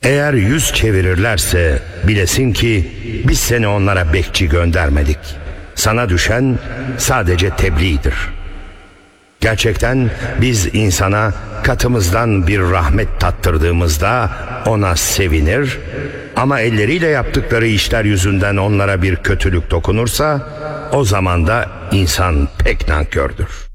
Eğer yüz çevirirlerse bilesin ki biz seni onlara bekçi göndermedik. Sana düşen sadece tebliğdir. Gerçekten biz insana katımızdan bir rahmet tattırdığımızda ona sevinir, ama elleriyle yaptıkları işler yüzünden onlara bir kötülük dokunursa o zaman da insan pek nankördür.